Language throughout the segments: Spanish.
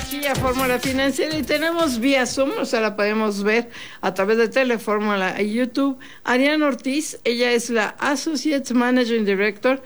aquí a Fórmula Financiera y tenemos vía Zoom, o sea, la podemos ver a través de Telefórmula y YouTube. Ariana Ortiz, ella es la Associate Managing Director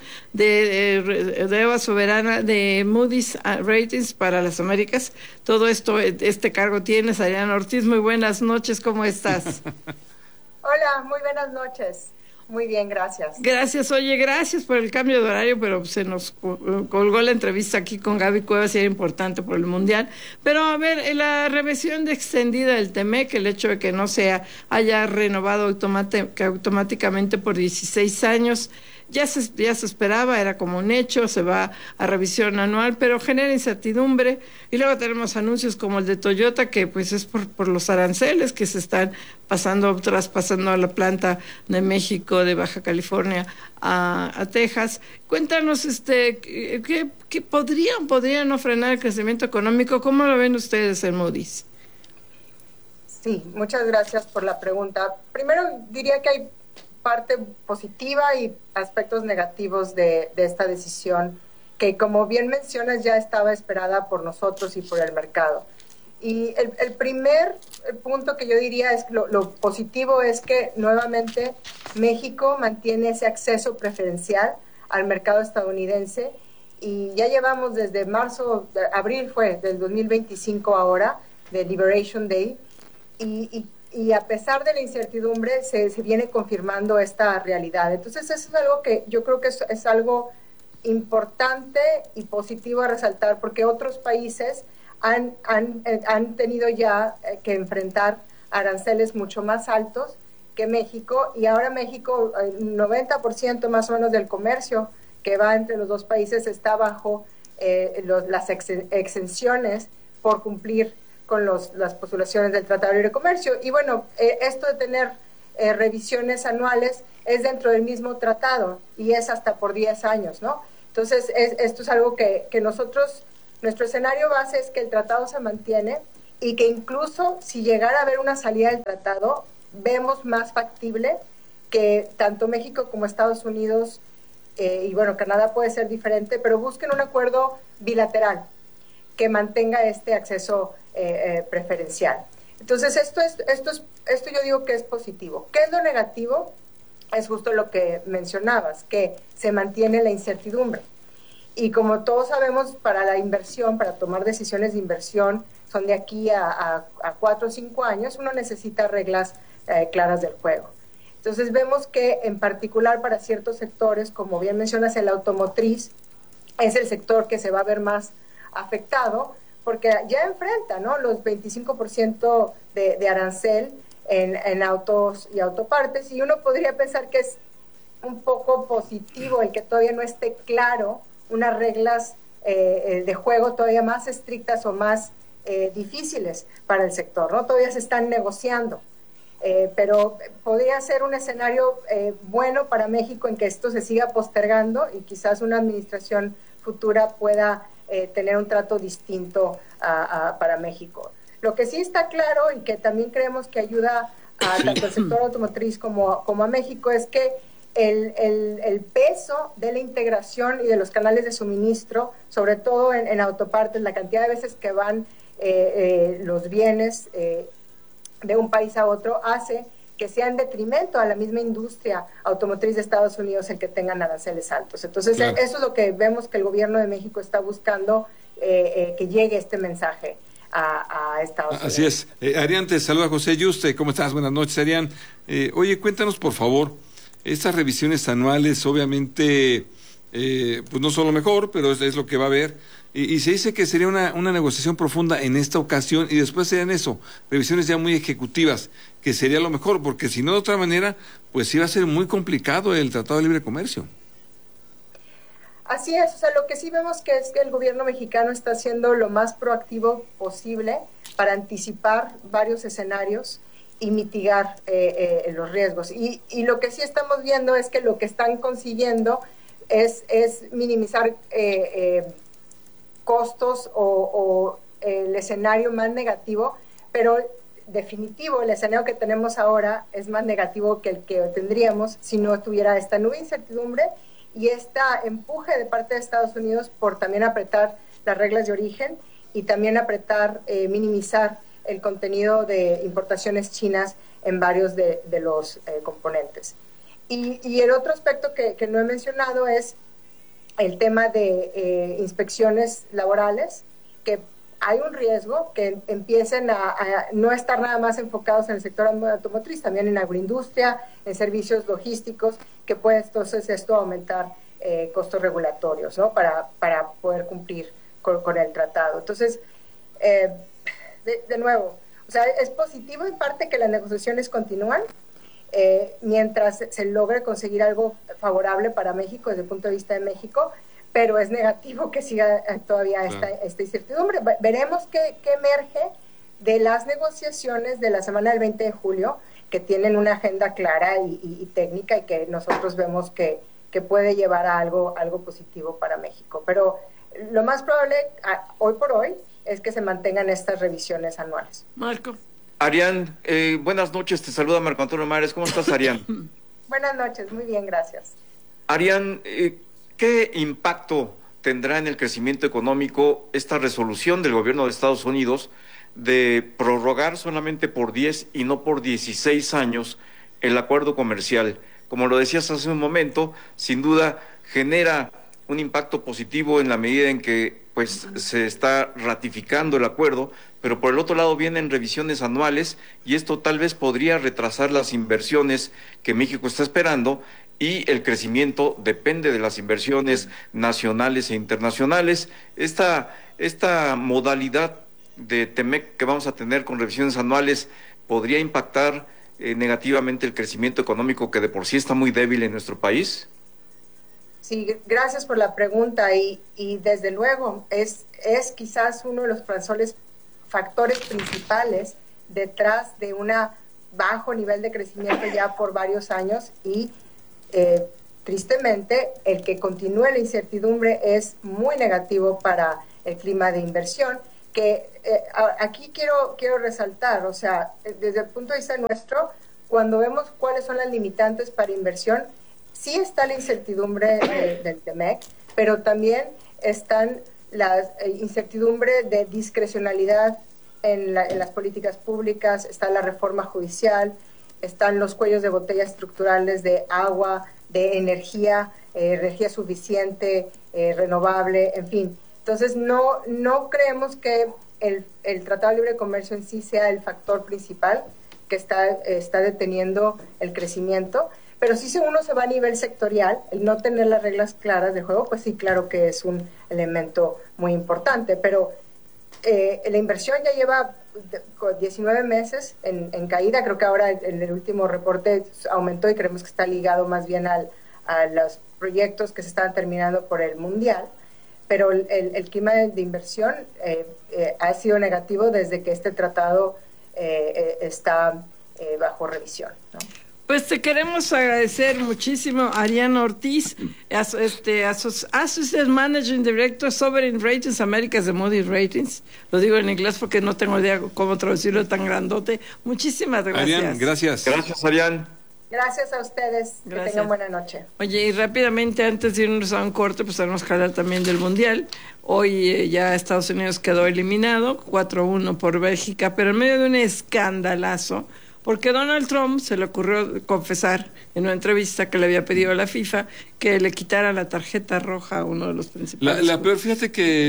de Eva Soberana de Moody's Ratings para las Américas. Todo esto, este cargo tienes, Ariana Ortiz. Muy buenas noches, ¿cómo estás? Hola, muy buenas noches. Muy bien, gracias. Gracias, oye, gracias por el cambio de horario, pero se nos colgó la entrevista aquí con Gaby Cuevas y era importante por el Mundial. Pero a ver, la revisión de extendida del TEMEC, el hecho de que no se haya renovado automáticamente por 16 años, ya se esperaba, era como un hecho, se va a revisión anual, pero genera incertidumbre. Y luego tenemos anuncios como el de Toyota, que pues es por los aranceles que se están traspasando a la planta de México, de Baja California a Texas. Cuéntanos, ¿qué podrían no frenar el crecimiento económico? ¿Cómo lo ven ustedes en Moody's? Sí, muchas gracias por la pregunta. Primero diría que hay parte positiva y aspectos negativos de esta decisión, que como bien mencionas ya estaba esperada por nosotros y por el mercado. Y el primer punto que yo diría es lo positivo es que nuevamente México mantiene ese acceso preferencial al mercado estadounidense y ya llevamos desde abril fue del 2025 ahora, de Liberation Day, y a pesar de la incertidumbre se viene confirmando esta realidad. Entonces eso es algo que yo creo que es algo importante y positivo a resaltar, porque otros países han tenido ya que enfrentar aranceles mucho más altos que México, y ahora México, el 90% más o menos del comercio que va entre los dos países está bajo las exenciones por cumplir con las postulaciones del Tratado de Libre Comercio. Y bueno, esto de tener revisiones anuales es dentro del mismo tratado y es hasta por 10 años, ¿no? Entonces, esto es algo que nosotros, nuestro escenario base es que el tratado se mantiene y que incluso si llegara a haber una salida del tratado, vemos más factible que tanto México como Estados Unidos, y bueno, Canadá puede ser diferente, pero busquen un acuerdo bilateral que mantenga este acceso preferencial. Entonces, esto yo digo que es positivo. ¿Qué es lo negativo? Es justo lo que mencionabas, que se mantiene la incertidumbre. Y como todos sabemos, para la inversión, para tomar decisiones de inversión, son de aquí a 4 o 5 años, uno necesita reglas claras del juego. Entonces vemos que en particular para ciertos sectores, como bien mencionas, el automotriz es el sector que se va a ver más afectado, porque ya enfrenta, ¿no?, los 25% de arancel en autos y autopartes, y uno podría pensar que es un poco positivo el que todavía no esté claro unas reglas de juego todavía más estrictas o más difíciles para el sector, ¿no? Todavía se están negociando, pero podría ser un escenario bueno para México en que esto se siga postergando y quizás una administración futura pueda tener un trato distinto para México. Lo que sí está claro y que también creemos que ayuda a tanto el sector automotriz como a México es que el peso de la integración y de los canales de suministro, sobre todo en autopartes, la cantidad de veces que van los bienes de un país a otro, hace que sea en detrimento a la misma industria automotriz de Estados Unidos el que tengan aranceles altos. Entonces, claro, eso es lo que vemos que el gobierno de México está buscando, que llegue este mensaje a Estados Unidos. Así es. Arián, te saluda José Yuste. ¿Cómo estás? Buenas noches, Arián. Oye, cuéntanos, por favor, estas revisiones anuales, obviamente, pues no son lo mejor, pero es lo que va a haber. Y se dice que sería una negociación profunda en esta ocasión y después serían revisiones ya muy ejecutivas, que sería lo mejor, porque si no de otra manera, pues iba a ser muy complicado el Tratado de Libre Comercio. Así es, o sea, lo que sí vemos que es que el gobierno mexicano está haciendo lo más proactivo posible para anticipar varios escenarios y mitigar los riesgos. Y lo que sí estamos viendo es que lo que están consiguiendo es minimizar costos o el escenario más negativo, pero definitivo, el escenario que tenemos ahora es más negativo que el que tendríamos si no tuviera esta nube de incertidumbre y este empuje de parte de Estados Unidos por también apretar las reglas de origen y también minimizar el contenido de importaciones chinas en varios de los componentes. Y el otro aspecto que no he mencionado es el tema de inspecciones laborales, que hay un riesgo que empiecen a no estar nada más enfocados en el sector automotriz, también en agroindustria, en servicios logísticos, que puede entonces esto aumentar costos regulatorios, ¿no? Para poder cumplir con el tratado. Entonces, de nuevo, o sea, es positivo en parte que las negociaciones continúan, mientras se logre conseguir algo favorable para México desde el punto de vista de México, pero es negativo que siga todavía esta incertidumbre. Veremos qué emerge de las negociaciones de la semana del 20 de julio, que tienen una agenda clara y técnica, y que nosotros vemos que puede llevar a algo positivo para México. Pero lo más probable, hoy por hoy, es que se mantengan estas revisiones anuales. Marco. Arián, buenas noches, te saluda Marco Antonio Mares. ¿Cómo estás, Arián? Buenas noches, muy bien, gracias. Arián, ¿qué impacto tendrá en el crecimiento económico esta resolución del gobierno de Estados Unidos de prorrogar solamente por 10 y no por 16 años el acuerdo comercial? Como lo decías hace un momento, sin duda genera un impacto positivo en la medida en que pues se está ratificando el acuerdo, pero por el otro lado vienen revisiones anuales y esto tal vez podría retrasar las inversiones que México está esperando, y el crecimiento depende de las inversiones nacionales e internacionales. Esta modalidad de TEMEC que vamos a tener con revisiones anuales podría impactar negativamente el crecimiento económico, que de por sí está muy débil en nuestro país. Sí, gracias por la pregunta, y desde luego es quizás uno de los factores principales detrás de un bajo nivel de crecimiento ya por varios años, y tristemente el que continúe la incertidumbre es muy negativo para el clima de inversión, que aquí quiero resaltar, o sea, desde el punto de vista nuestro, cuando vemos cuáles son las limitantes para inversión, sí está la incertidumbre del TEMEC, pero también están la incertidumbre de discrecionalidad en las políticas públicas, está la reforma judicial, están los cuellos de botella estructurales de agua, de energía suficiente, renovable, en fin. Entonces, no creemos que el Tratado de Libre Comercio en sí sea el factor principal que está deteniendo el crecimiento, pero sí, si uno se va a nivel sectorial, el no tener las reglas claras de juego, pues sí, claro que es un elemento muy importante, pero la inversión ya lleva 19 meses en caída. Creo que ahora en el último reporte aumentó, y creemos que está ligado más bien a los proyectos que se están terminando por el Mundial, pero el clima de inversión ha sido negativo desde que este tratado está bajo revisión, ¿no? Pues te queremos agradecer muchísimo, Arián Ortiz, Associate Managing Director Sovereign Ratings Américas de Moody's Ratings. Lo digo en inglés porque no tengo idea cómo traducirlo tan grandote. Muchísimas gracias. Arián, gracias. Gracias, Arián. Gracias a ustedes. Gracias. Que tengan buena noche. Oye, y rápidamente, antes de irnos a un corte, pues tenemos que hablar también del Mundial. Hoy ya Estados Unidos quedó eliminado, 4-1 por Bélgica, pero en medio de un escandalazo, porque Donald Trump se le ocurrió confesar en una entrevista que le había pedido a la FIFA que le quitara la tarjeta roja a uno de los principales. La peor, fíjate que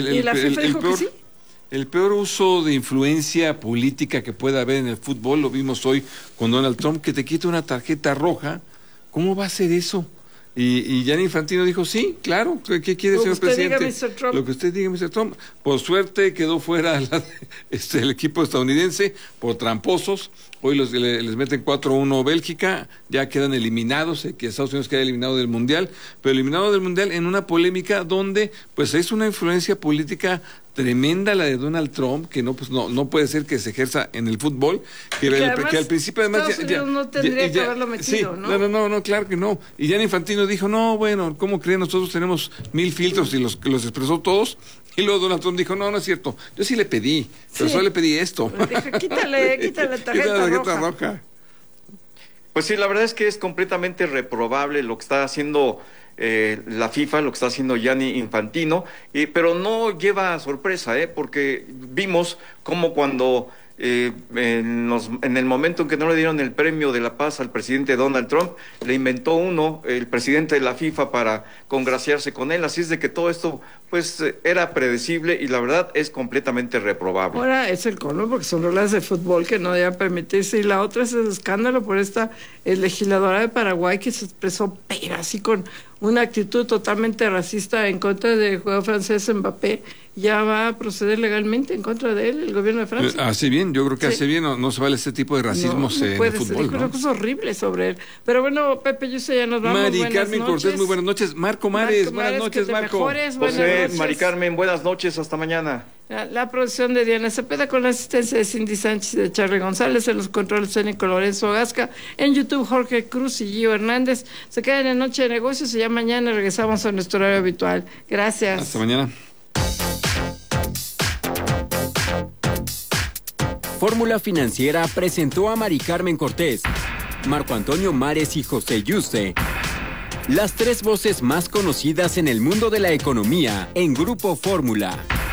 el peor uso de influencia política que pueda haber en el fútbol lo vimos hoy con Donald Trump, que te quita una tarjeta roja. ¿Cómo va a ser eso? Y Gianni Infantino dijo, sí, claro, ¿qué quiere, señor presidente? Lo que usted diga, Mr. Trump. Por suerte quedó fuera el equipo estadounidense por tramposos. Hoy les meten 4-1 Bélgica, ya quedan eliminados, que Estados Unidos queda eliminado del Mundial, pero eliminado del Mundial en una polémica donde pues es una influencia política tremenda la de Donald Trump, que no puede ser que se ejerza en el fútbol, que al principio además Estados Unidos no tendría que haberlo metido, sí, ¿no? No, claro que no. Y Gianni Infantino dijo, no, bueno, ¿cómo creen? Nosotros tenemos 1000 filtros, y los expresó todos. Y luego Donald Trump dijo, no es cierto, yo sí le pedí, pero solo le pedí esto. Dijo, quítale la tarjeta roja. Pues sí, la verdad es que es completamente reprobable lo que está haciendo la FIFA, lo que está haciendo Gianni Infantino, pero no lleva sorpresa, porque vimos cómo cuando en el momento en que no le dieron el premio de la paz al presidente Donald Trump, le inventó el presidente de la FIFA para congraciarse con él, así es de que todo esto pues era predecible y la verdad es completamente reprobable. Ahora es el colmo porque son reglas de fútbol que no deben permitirse, y la otra es el escándalo por esta legisladora de Paraguay que se expresó pero así con una actitud totalmente racista en contra del jugador francés Mbappé. Ya va a proceder legalmente en contra de él el gobierno de Francia. Hace bien, yo creo que hace bien, no se vale este tipo de racismos en el fútbol. Una cosa horrible sobre él. Pero bueno, Pepe, yo sé, ya nos vamos. Mari Carmen Cortés, muy buenas noches. Marco Mares, buenas noches, Marco. José, Mari Carmen, buenas noches, hasta mañana. La producción de Diana Cepeda con la asistencia de Cindy Sánchez y de Charly González, en los controles técnicos Lorenzo Gasca, en YouTube Jorge Cruz y Gio Hernández. Se quedan en Noche de Negocios y ya mañana regresamos a nuestro horario habitual. Gracias. Hasta mañana. Fórmula Financiera presentó a Mari Carmen Cortés, Marco Antonio Mares y José Yuste, las tres voces más conocidas en el mundo de la economía en Grupo Fórmula.